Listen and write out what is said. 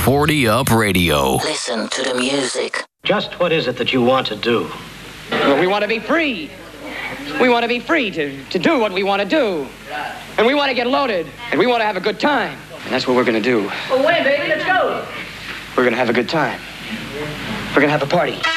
40 Up Radio. Listen to the music. Just what is it that you want to do? Well, we want to be free. We want to be free to do what we want to do. And we want to get loaded. And we want to have a good time. And that's what we're going to do. Well, when, baby? Let's go. We're going to have a good time. We're going to have a party.